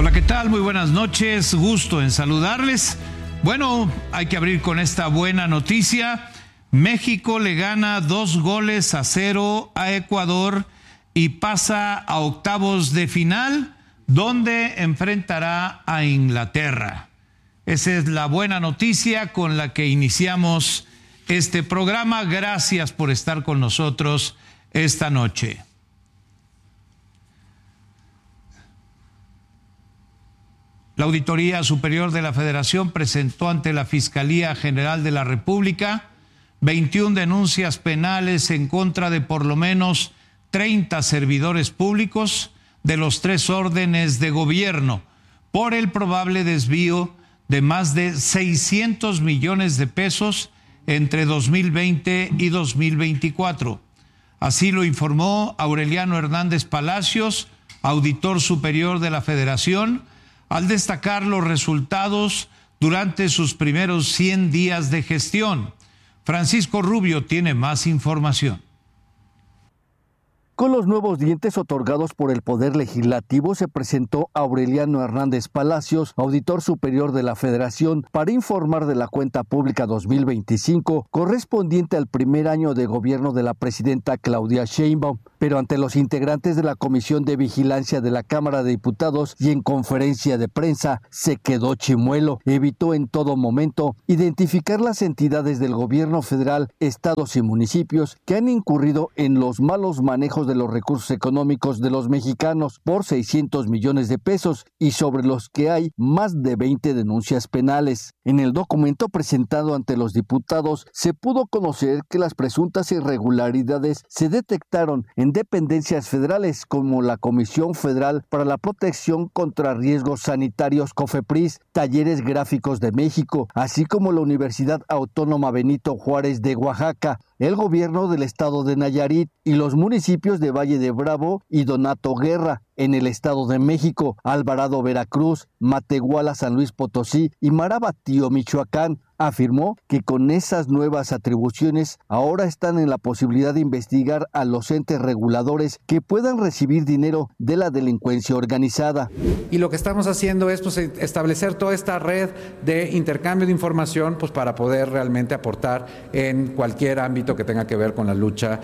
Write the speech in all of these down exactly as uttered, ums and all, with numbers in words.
Hola, ¿qué tal? Muy buenas noches, gusto en saludarles. Bueno, hay que abrir con esta buena noticia. México le gana dos goles a cero a Ecuador y pasa a octavos de final, donde enfrentará a Inglaterra. Esa es la buena noticia con la que iniciamos este programa. Gracias por estar con nosotros esta noche. La Auditoría Superior de la Federación presentó ante la Fiscalía General de la República veintiuna denuncias penales en contra de por lo menos treinta servidores públicos de los tres órdenes de gobierno por el probable desvío de más de seiscientos millones de pesos entre dos mil veinte y dos mil veinticuatro. Así lo informó Aureliano Hernández Palacios, auditor superior de la Federación, al destacar los resultados durante sus primeros cien días de gestión. Francisco Rubio tiene más información. Con los nuevos dientes otorgados por el Poder Legislativo se presentó Aureliano Hernández Palacios, auditor superior de la Federación, para informar de la cuenta pública dos mil veinticinco, correspondiente al primer año de gobierno de la presidenta Claudia Sheinbaum. Pero ante los integrantes de la Comisión de Vigilancia de la Cámara de Diputados y en conferencia de prensa, se quedó chimuelo. Evitó en todo momento identificar las entidades del gobierno federal, estados y municipios que han incurrido en los malos manejos de los recursos económicos de los mexicanos por seiscientos millones de pesos y sobre los que hay más de veinte denuncias penales. En el documento presentado ante los diputados se pudo conocer que las presuntas irregularidades se detectaron en dependencias federales como la Comisión Federal para la Protección contra Riesgos Sanitarios COFEPRIS, Talleres Gráficos de México, así como la Universidad Autónoma Benito Juárez de Oaxaca, el gobierno del estado de Nayarit y los municipios de Valle de Bravo y Donato Guerra en el estado de México, Alvarado Veracruz, Matehuala San Luis Potosí y Marabatío Michoacán. Afirmó que con esas nuevas atribuciones ahora están en la posibilidad de investigar a los entes reguladores que puedan recibir dinero de la delincuencia organizada. Y lo que estamos haciendo es pues, establecer toda esta red de intercambio de información pues, para poder realmente aportar en cualquier ámbito que tenga que ver con la lucha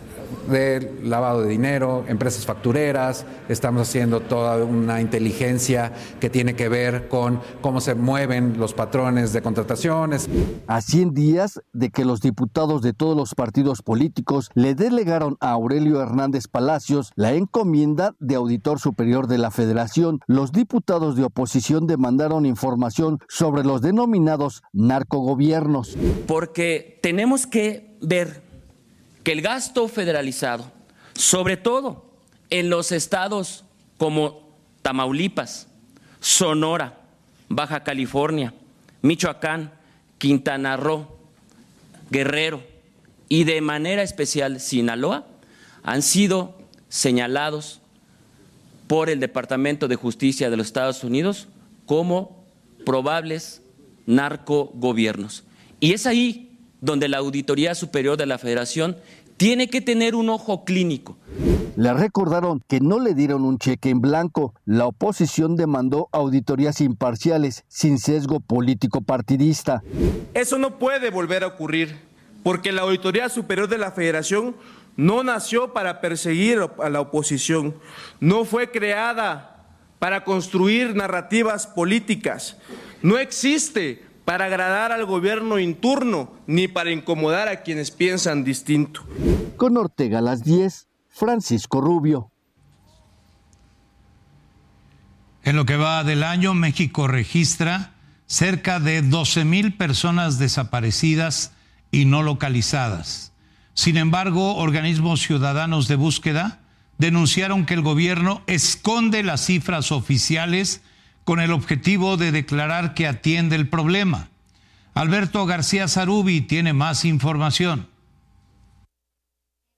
de lavado de dinero, empresas factureras. Estamos haciendo toda una inteligencia que tiene que ver con cómo se mueven los patrones de contrataciones. A cien días de que los diputados de todos los partidos políticos le delegaron a Aurelio Hernández Palacios la encomienda de auditor superior de la Federación, los diputados de oposición demandaron información sobre los denominados narcogobiernos. Porque tenemos que ver que el gasto federalizado, sobre todo en los estados como Tamaulipas, Sonora, Baja California, Michoacán, Quintana Roo, Guerrero y de manera especial Sinaloa, han sido señalados por el Departamento de Justicia de los Estados Unidos como probables narcogobiernos. Y es ahí donde la Auditoría Superior de la Federación tiene que tener un ojo clínico. Le recordaron que no le dieron un cheque en blanco. La oposición demandó auditorías imparciales, sin sesgo político partidista. Eso no puede volver a ocurrir, porque la Auditoría Superior de la Federación no nació para perseguir a la oposición, no fue creada para construir narrativas políticas, no existe para agradar al gobierno en turno, ni para incomodar a quienes piensan distinto. Con Ortega a las diez, Francisco Rubio. En lo que va del año, México registra cerca de doce mil personas desaparecidas y no localizadas. Sin embargo, organismos ciudadanos de búsqueda denunciaron que el gobierno esconde las cifras oficiales con el objetivo de declarar que atiende el problema. Alberto García Zarubi tiene más información.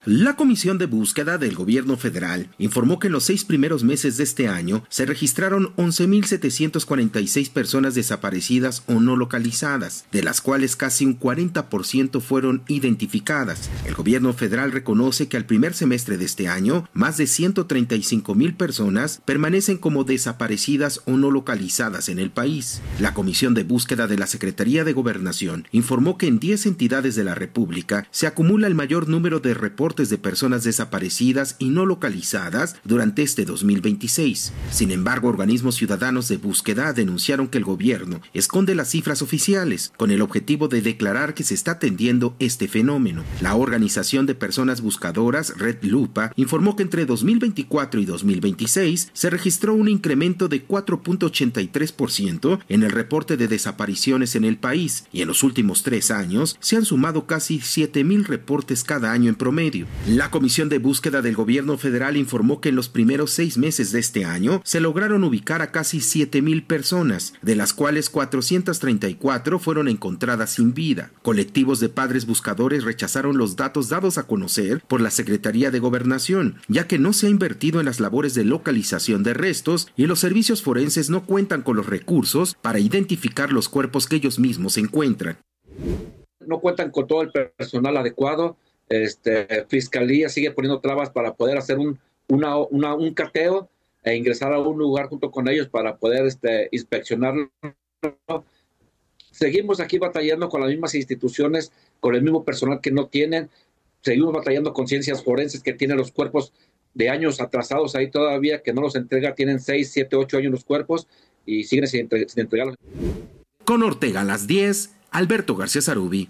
La Comisión de Búsqueda del Gobierno Federal informó que en los seis primeros meses de este año se registraron once mil setecientas cuarenta y seis personas desaparecidas o no localizadas, de las cuales casi un cuarenta por ciento fueron identificadas. El Gobierno Federal reconoce que al primer semestre de este año, más de ciento treinta y cinco mil personas permanecen como desaparecidas o no localizadas en el país. La Comisión de Búsqueda de la Secretaría de Gobernación informó que en diez entidades de la República se acumula el mayor número de reportes de personas desaparecidas y no localizadas durante este dos mil veintiséis. Sin embargo, organismos ciudadanos de búsqueda denunciaron que el gobierno esconde las cifras oficiales con el objetivo de declarar que se está atendiendo este fenómeno. La Organización de Personas Buscadoras, Red Lupa, informó que entre dos mil veinticuatro y dos mil veintiséis se registró un incremento de cuatro punto ochenta y tres por ciento en el reporte de desapariciones en el país, y en los últimos tres años se han sumado casi siete mil reportes cada año en promedio. La Comisión de Búsqueda del Gobierno Federal informó que en los primeros seis meses de este año se lograron ubicar a casi siete mil personas, de las cuales cuatrocientas treinta y cuatro fueron encontradas sin vida. Colectivos de padres buscadores rechazaron los datos dados a conocer por la Secretaría de Gobernación, ya que no se ha invertido en las labores de localización de restos y los servicios forenses no cuentan con los recursos para identificar los cuerpos que ellos mismos encuentran. No cuentan con todo el personal adecuado. Este, Fiscalía sigue poniendo trabas para poder hacer un, una, una, un cateo e ingresar a un lugar junto con ellos para poder este, inspeccionarlo. Seguimos aquí batallando con las mismas instituciones, con el mismo personal que no tienen. Seguimos batallando con ciencias forenses que tienen los cuerpos de años atrasados ahí todavía, que no los entrega. Tienen seis, siete, ocho años los cuerpos y siguen sin, entre, sin entregarlos. Con Ortega a las diez, Alberto García Zarubi.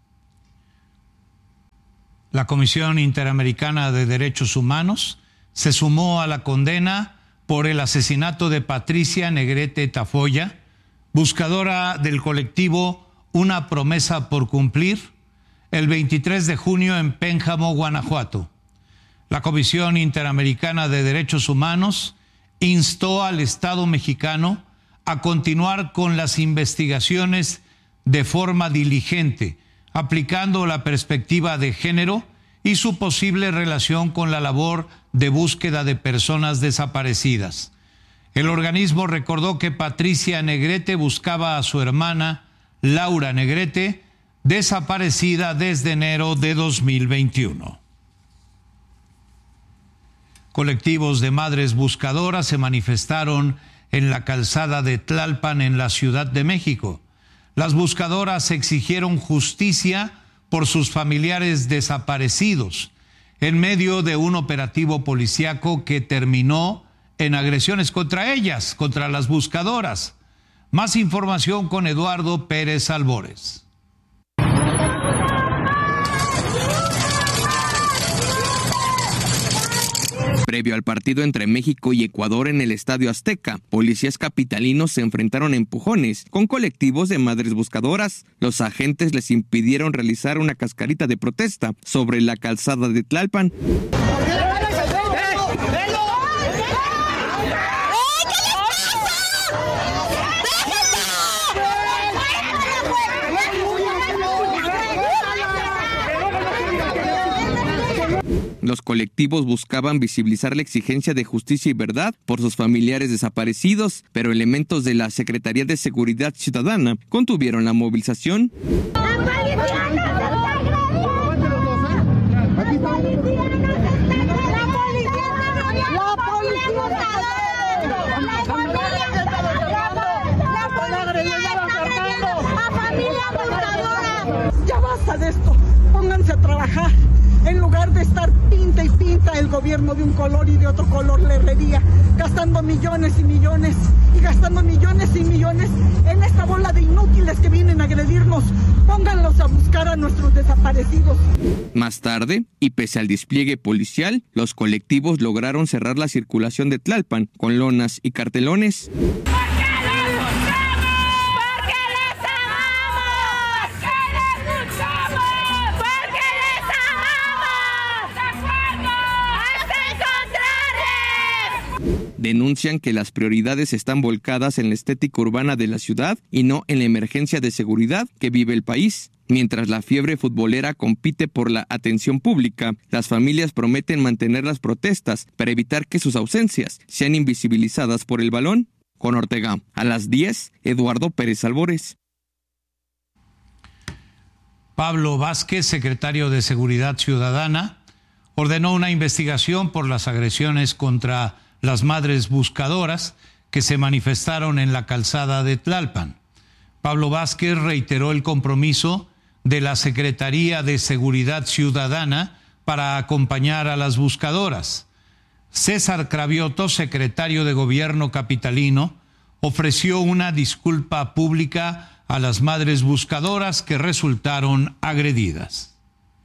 La Comisión Interamericana de Derechos Humanos se sumó a la condena por el asesinato de Patricia Negrete Tafoya, buscadora del colectivo Una Promesa por Cumplir, el veintitrés de junio en Pénjamo, Guanajuato. La Comisión Interamericana de Derechos Humanos instó al Estado mexicano a continuar con las investigaciones de forma diligente, aplicando la perspectiva de género y su posible relación con la labor de búsqueda de personas desaparecidas. El organismo recordó que Patricia Negrete buscaba a su hermana, Laura Negrete, desaparecida desde enero de dos mil veintiuno. Colectivos de madres buscadoras se manifestaron en la calzada de Tlalpan, en la Ciudad de México. Las buscadoras exigieron justicia por sus familiares desaparecidos en medio de un operativo policíaco que terminó en agresiones contra ellas, contra las buscadoras. Más información con Eduardo Pérez Albores. Previo al partido entre México y Ecuador en el Estadio Azteca, policías capitalinos se enfrentaron a empujones con colectivos de madres buscadoras. Los agentes les impidieron realizar una cascarita de protesta sobre la calzada de Tlalpan. Los colectivos buscaban visibilizar la exigencia de justicia y verdad por sus familiares desaparecidos, pero elementos de la Secretaría de Seguridad Ciudadana contuvieron la movilización. Ya basta de esto, pónganse a trabajar. En lugar de estar pinta y pinta el gobierno de un color y de otro color la herrería, gastando millones y millones y gastando millones y millones en esta bola de inútiles que vienen a agredirnos, pónganlos a buscar a nuestros desaparecidos. Más tarde, y pese al despliegue policial, los colectivos lograron cerrar la circulación de Tlalpan con lonas y cartelones. Denuncian que las prioridades están volcadas en la estética urbana de la ciudad y no en la emergencia de seguridad que vive el país. Mientras la fiebre futbolera compite por la atención pública, las familias prometen mantener las protestas para evitar que sus ausencias sean invisibilizadas por el balón. Con Ortega, a las diez, Eduardo Pérez Albores. Pablo Vázquez, secretario de Seguridad Ciudadana, ordenó una investigación por las agresiones contra las madres buscadoras que se manifestaron en la calzada de Tlalpan. Pablo Vázquez reiteró el compromiso de la Secretaría de Seguridad Ciudadana para acompañar a las buscadoras. César Cravioto, secretario de Gobierno capitalino, ofreció una disculpa pública a las madres buscadoras que resultaron agredidas.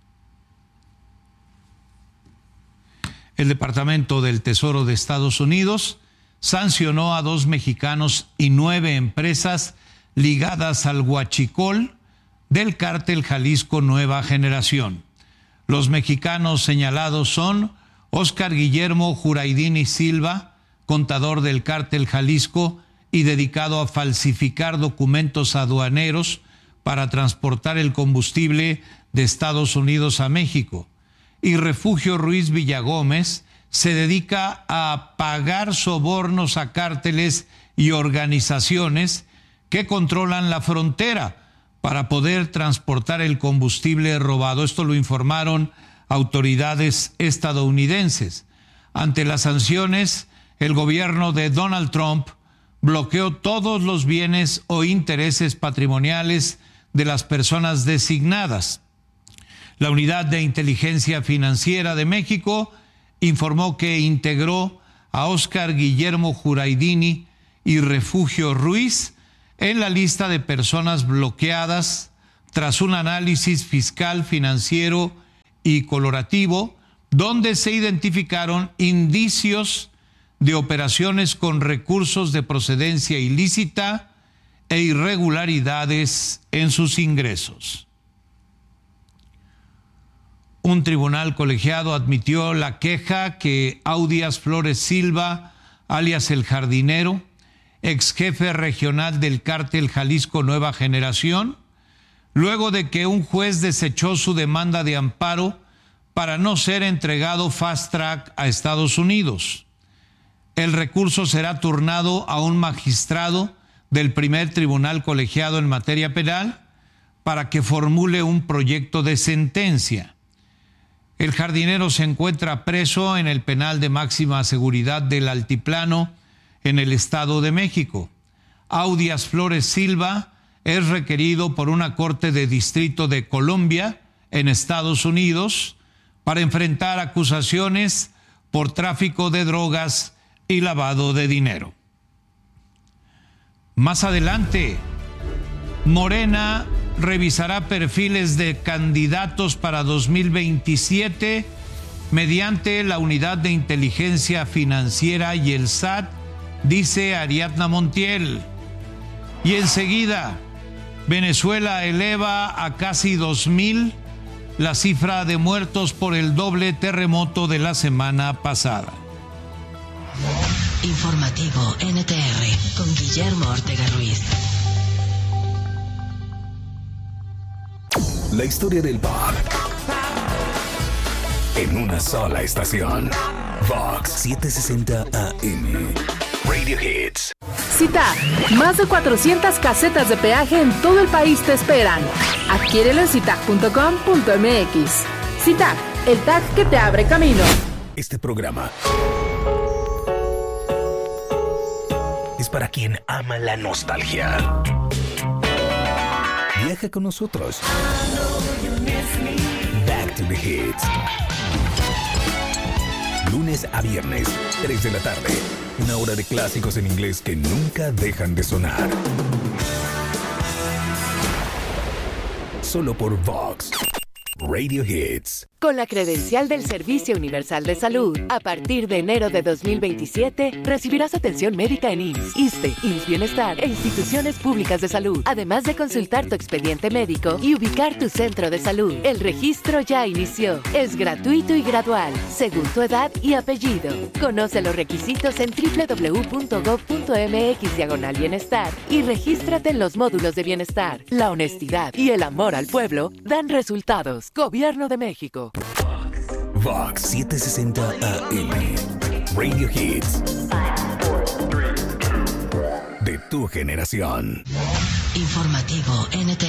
El Departamento del Tesoro de Estados Unidos sancionó a dos mexicanos y nueve empresas ligadas al huachicol del cártel Jalisco Nueva Generación. Los mexicanos señalados son Óscar Guillermo Juraidini Silva, contador del cártel Jalisco y dedicado a falsificar documentos aduaneros para transportar el combustible de Estados Unidos a México. Y Refugio Ruiz Villagómez se dedica a pagar sobornos a cárteles y organizaciones que controlan la frontera para poder transportar el combustible robado. Esto lo informaron autoridades estadounidenses. Ante las sanciones, el gobierno de Donald Trump bloqueó todos los bienes o intereses patrimoniales de las personas designadas. La Unidad de Inteligencia Financiera de México informó que integró a Óscar Guillermo Juraidini y Refugio Ruiz en la lista de personas bloqueadas tras un análisis fiscal, financiero y colorativo, donde se identificaron indicios de operaciones con recursos de procedencia ilícita e irregularidades en sus ingresos. Un tribunal colegiado admitió la queja que Audias Flores Silva, alias El Jardinero, ex jefe regional del cártel Jalisco Nueva Generación, luego de que un juez desechó su demanda de amparo para no ser entregado fast track a Estados Unidos. El recurso será turnado a un magistrado del primer tribunal colegiado en materia penal para que formule un proyecto de sentencia. El Jardinero se encuentra preso en el penal de máxima seguridad del Altiplano, en el Estado de México. Audias Flores Silva es requerido por una corte de distrito de Colombia, en Estados Unidos, para enfrentar acusaciones por tráfico de drogas y lavado de dinero. Más adelante, Morena revisará perfiles de candidatos para dos mil veintisiete mediante la Unidad de Inteligencia Financiera y el S A T, dice Ariadna Montiel. Y enseguida, Venezuela eleva a casi dos mil la cifra de muertos por el doble terremoto de la semana pasada. Informativo N T R con Guillermo Ortega Ruiz. La historia del pop en una sola estación. Vox setecientos sesenta A M. Radio Hits. CITAG, más de cuatrocientas casetas de peaje en todo el país te esperan. Adquiérelo en citag punto com punto m x. CITAG, el tag que te abre camino. Este programa es para quien ama la nostalgia. Viaja con nosotros. Back to the Hits. Lunes a viernes, tres de la tarde. Una hora de clásicos en inglés que nunca dejan de sonar. Solo por Vox Radio Hits. Con la credencial del Servicio Universal de Salud, a partir de enero de dos mil veintisiete, recibirás atención médica en I M S S, ISSSTE, I M S S Bienestar e instituciones públicas de salud, además de consultar tu expediente médico y ubicar tu centro de salud. El registro ya inició. Es gratuito y gradual, según tu edad y apellido. Conoce los requisitos en doble u doble u doble u punto gob punto eme equis diagonal bienestar y regístrate en los módulos de bienestar. La honestidad y el amor al pueblo dan resultados. Gobierno de México. Vox setecientos sesenta A M. Radio Hits. De tu generación. Informativo N T